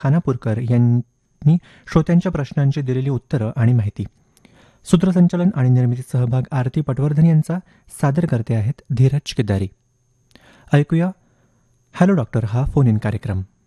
खानापूरकर यांनी श्रोत्यांच्या प्रश्नांची दिलेली उत्तरं आणि माहिती. सूत्रसंचालन आणि निर्मिती सहभाग आरती पटवर्धन यांचा. सादर करते आहेत धीरज केदारी. ऐकूया हॅलो डॉक्टर हा फोन इन कार्यक्रम.